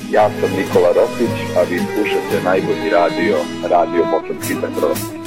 Ja sam Nikola Rokvić, a vi slušate najbolji radio Bosanski Petrovac.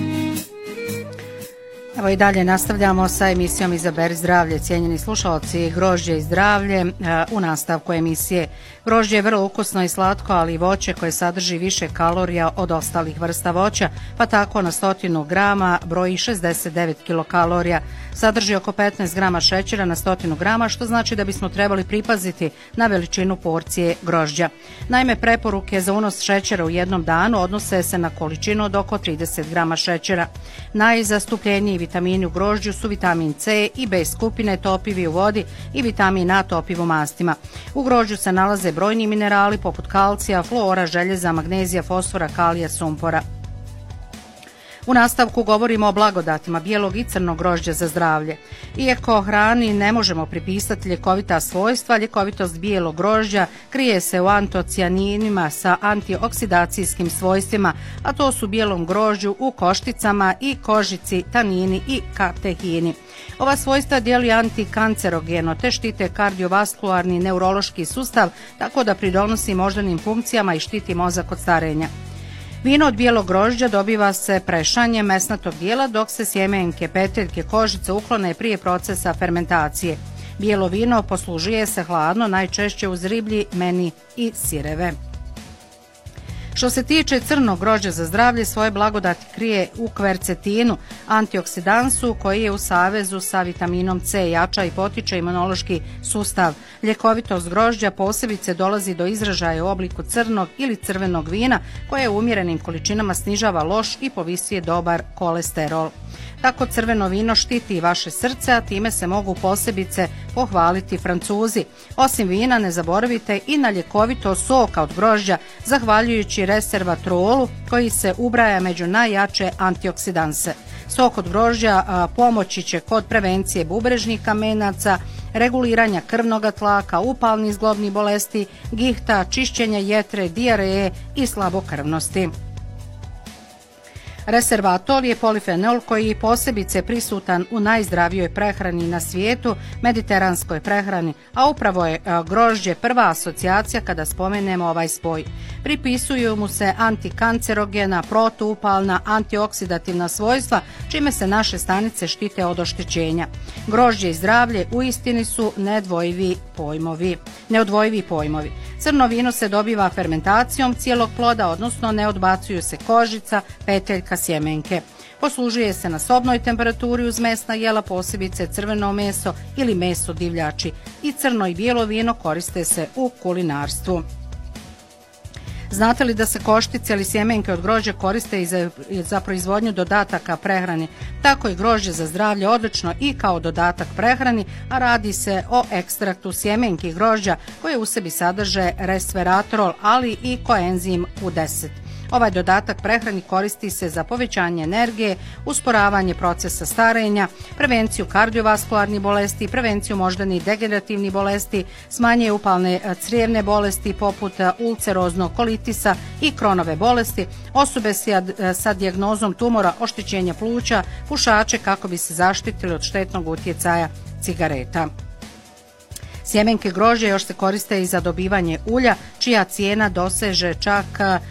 Evo i dalje nastavljamo sa emisijom Izaberi zdravlje. Cijenjeni slušalci, grožđe i zdravlje u nastavku emisije. Grožđe je vrlo ukusno i slatko, ali i voće koje sadrži više kalorija od ostalih vrsta voća, pa tako na 100 grama broji 69 kilokalorija. Sadrži oko 15 grama šećera na 100 grama, što znači da bismo trebali pripaziti na veličinu porcije grožđa. Naime, preporuke za unos šećera u jednom danu odnose se na količinu od oko 30 grama šećera. Najzastupljeniji vitamini u grožđu su vitamin C i B skupine topivi u vodi i vitamin A topiv u mastima. U grožđu se nalaze brojni minerali poput kalcija, fluora, željeza, magnezija, fosfora, kalija, sumpora. U nastavku govorimo o blagodatima bijelog i crnog grožđa za zdravlje. Iako hrani ne možemo pripisati ljekovita svojstva, ljekovitost bijelog grožđa krije se u antocijaninima sa antioksidacijskim svojstvima, a to su bijelom grožđu u košticama i kožici, tanini i katehini. Ova svojstva djeluju antikancerogeno te štite kardiovaskularni neurološki sustav, tako da pridonosi moždanim funkcijama i štiti mozak od starenja. Vino od bijelog grožđa dobiva se prešanjem mesnatog dijela, dok se sjemenke, peteljke, kožice uklone prije procesa fermentacije. Bijelo vino poslužuje se hladno, najčešće uz riblji, meni i sireve. Što se tiče crnog grožđa za zdravlje, svoje blagodati krije u kvercetinu, antioksidansu koji je u savezu sa vitaminom C, jača i potiče imunološki sustav. Ljekovitost grožđa posebice dolazi do izražaja u obliku crnog ili crvenog vina koje u umjerenim količinama snižava loš i povisuje dobar kolesterol. Tako crveno vino štiti i vaše srce, a time se mogu posebice pohvaliti Francuzi. Osim vina ne zaboravite i na ljekovito soka od grožđa, zahvaljujući resveratrolu koji se ubraja među najjače antioksidanse. Sok od grožđa pomoći će kod prevencije bubrežnih kamenaca, reguliranja krvnog tlaka, upalnih zglobnih bolesti, gihta, čišćenja jetre, dijareje i slabokrvnosti. Resveratrol je polifenol koji je posebice prisutan u najzdravijoj prehrani na svijetu, mediteranskoj prehrani, a upravo je grožđe prva asocijacija kada spomenemo ovaj spoj. Pripisuju mu se antikancerogena, protuupalna, antioksidativna svojstva, čime se naše stanice štite od oštećenja. Grožđe i zdravlje uistini su neodvojivi pojmovi. Crno vino se dobiva fermentacijom cijelog ploda, odnosno ne odbacuju se kožica, peteljka, sjemenke. Poslužuje se na sobnoj temperaturi uz mesna jela, posebice crveno meso ili meso divljači. I crno i bijelo vino koriste se u kulinarstvu. Znate li da se koštice ili sjemenke od grožđa koriste i za proizvodnju dodataka prehrani? Tako i grožđe za zdravlje odlično i kao dodatak prehrani, a radi se o ekstraktu sjemenki grožđa koje u sebi sadrže resveratrol, ali i koenzim Q10. Ovaj dodatak prehrani koristi se za povećanje energije, usporavanje procesa starenja, prevenciju kardiovaskularnih bolesti, prevenciju moždanih degenerativnih bolesti, smanjuje upalne crijevne bolesti poput ulceroznog kolitisa i Kronove bolesti, osobe sa dijagnozom tumora, oštećenja pluća, pušače kako bi se zaštitili od štetnog utjecaja cigareta. Sjemenke grožđa još se koriste i za dobivanje ulja, čija cijena doseže čak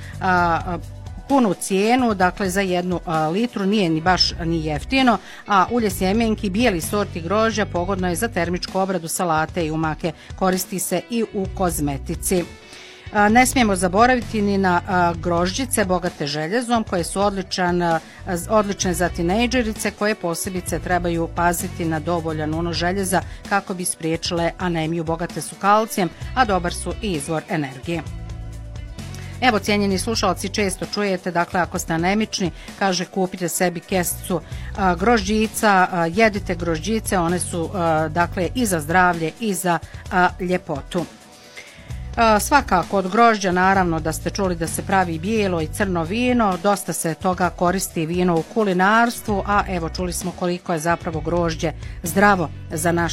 punu cijenu, dakle za 1 litru, nije ni baš ni jeftino, a ulje sjemenki bijeli sorti grožđa pogodno je za termičku obradu salate i umake, koristi se i u kozmetici. Ne smijemo zaboraviti ni na grožđice bogate željezom koje su odlične za tinejdžerice koje posebice trebaju paziti na dovoljan unos željeza kako bi spriječile anemiju. Bogate su kalcijem, a dobar su i izvor energije. Evo, cijenjeni slušalci, često čujete, dakle, ako ste anemični, kaže kupite sebi kesicu grožđica, jedite grožđice, one su, dakle, i za zdravlje i za ljepotu. Svakako od grožđa naravno da ste čuli da se pravi bijelo i crno vino, dosta se toga koristi vino u kulinarstvu, a evo čuli smo koliko je zapravo grožđe zdravo za naš